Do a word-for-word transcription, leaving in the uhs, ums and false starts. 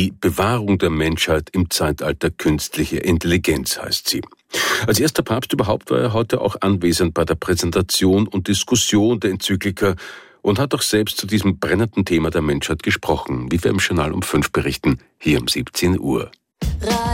Die Bewahrung der Menschheit im Zeitalter künstlicher Intelligenz heißt sie. Als erster Papst überhaupt war er heute auch anwesend bei der Präsentation und Diskussion der Enzyklika und hat auch selbst zu diesem brennenden Thema der Menschheit gesprochen, wie wir im Journal um fünf berichten, hier um siebzehn Uhr.